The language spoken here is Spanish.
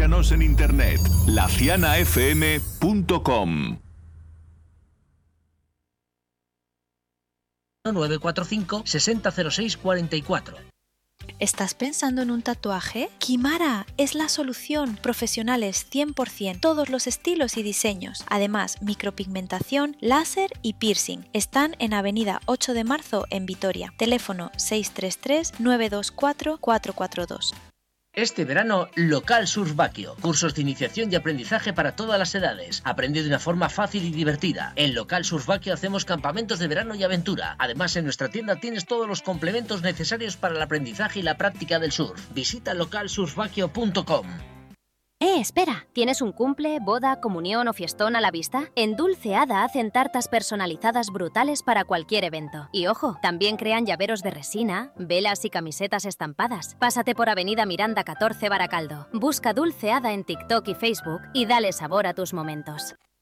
Búscanos en internet, lacianafm.com. 945 6006 44. ¿Estás pensando en un tatuaje? Kimara es la solución. Profesionales 100%, todos los estilos y diseños. Además, micropigmentación, láser y piercing. Están en Avenida 8 de Marzo en Vitoria. Teléfono 633 924 442. Este verano, Local Surf Baquio. Cursos de iniciación y aprendizaje para todas las edades. Aprende de una forma fácil y divertida. En Local Surf Baquio hacemos campamentos de verano y aventura. Además, en nuestra tienda tienes todos los complementos necesarios para el aprendizaje y la práctica del surf. Visita localsurfbaquio.com. Espera, ¿tienes un cumple, boda, comunión o fiestón a la vista? En Dulce Hada hacen tartas personalizadas brutales para cualquier evento. Y ojo, también crean llaveros de resina, velas y camisetas estampadas. Pásate por Avenida Miranda 14 Baracaldo. Busca Dulce Hada en TikTok y Facebook y dale sabor a tus momentos.